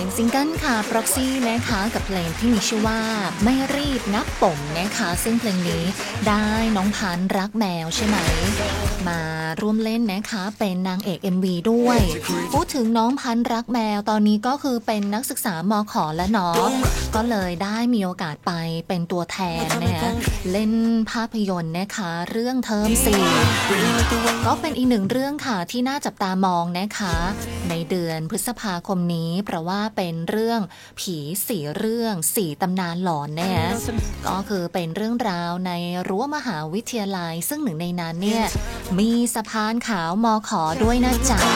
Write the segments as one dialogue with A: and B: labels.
A: หนึ่งซิงเกิลค่ะ Proxy นะคะกับเพลงที่มีชื่อว่าไม่รีบนับปมนะคะซึ่งเพลงนี้ได้น้องพันธุ์รักแมวใช่ไหมมาร่วมเล่นนะคะเป็นนางเอก MV ด้วยพูดถึงน้องพันธุ์รักแมวตอนนี้ก็คือเป็นนักศึกษามข.แล้วเนาะก็เลยได้มีโอกาสไปเป็นตัวแทนนะคะเล่นภาพยนตร์นะคะเรื่องเทอม4ก็เป็นอีกหนึ่งเรื่องค่ะที่น่าจับตามองนะคะในเดือนพฤษภาคมนี้เพราะว่าเป็นเรื่องผี4เรื่อง4ตำนานหลอนเนี่ยก็คือเป็นเรื่องราวในรั้วมหาวิทยาลัยซึ่งหนึ่งในนั้นเนี่ยมีสะพานขาวมข.ด้วยนะจ๊ะ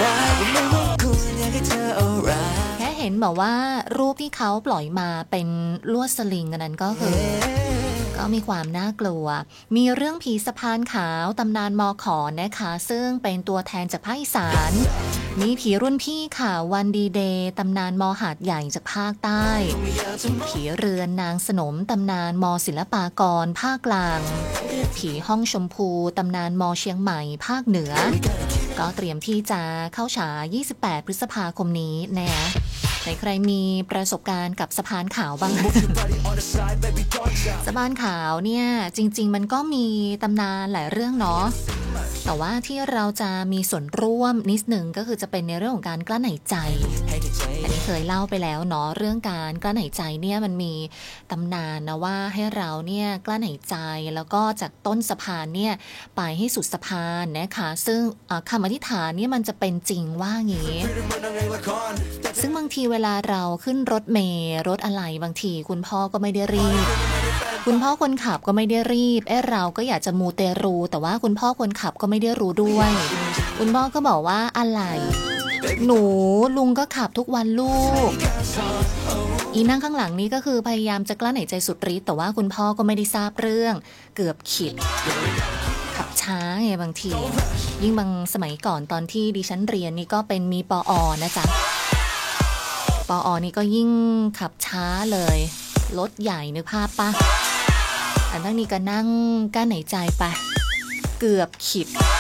A: แค่เห็นบอกว่ารูปที่เขาปล่อยมาเป็นลวดสลิงนั้นก็คือก็มีความน่ากลัวมีเรื่องผีสะพานขาวตำนานมข.นะคะซึ่งเป็นตัวแทนจากภาคอีสานมีผีรุ่นพี่ค่ะวันดีเดย์ตำนานมหาดใหญ่จากภาคใต้ผีเรือนนางสนมตำนานมศิลปากรภาคกลางผีห้องชมพูตำนานมเชียงใหม่ภาคเหนือก็เตรียมที่จะเข้าฉาย28พฤษภาคมนี้นะใครมีประสบการณ์กับสะพานขาวบ้าง สะพานขาวเนี่ยจริงๆมันก็มีตำนานหลายเรื่องเนาะแต่ว่าที่เราจะมีส่วนร่วมนิดหนึ่งก็คือจะเป็นในเรื่องของการกลั้นหายใจอันนี้เคยเล่าไปแล้วเนาะเรื่องการกลั้นหายใจเนี่ยมันมีตำนานนะว่าให้เราเนี่ยกลั้นหายใจแล้วก็จากต้นสะพานเนี่ยไปให้สุดสะพานนะคะซึ่งคำอธิษฐานเนี่ยมันจะเป็นจริงว่างี้ซึ่งบางทีเวลาเราขึ้นรถเมล์รถอะไรบางทีคุณพ่อก็ไม่ได้รีบคุณพ่อคนขับก็ไม่ได้รีบเราก็อยากจะมูเตรูแต่ว่าคุณพ่อคนขับก็ไม่ได้รู้ด้วยคุณพ่อก็บอกว่าอะไรหนูลุงก็ขับทุกวันลูกอีนั่งข้างหลังนี้ก็คือพยายามจะกลั้นหายใจสุดฤทธิ์แต่ว่าคุณพ่อก็ไม่ได้ทราบเรื่องเกือบขิดขับช้าไงบางทียิ่งบางสมัยก่อนตอนที่ดิฉันเรียนนี่ก็เป็นมีปอนะจ๊ะปอนี่ก็ยิ่งขับช้าเลยรถใหญ่นึกภาพปะอันทั้งนี้ก็นั่งกั้นหายใจไปเกือบขิด